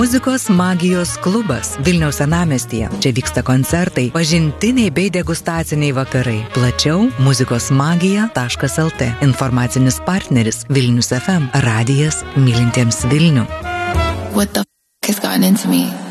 Muzikos magijos klubas Vilniaus senamiestyje. Čia vyksta koncertai, pažintiniai bei degustaciniai vakarai. Plačiau muzikosmagija.lt. Informacinis partneris Vilnius FM. Radijas mylintiems Vilnių. What the f*** has gotten into me?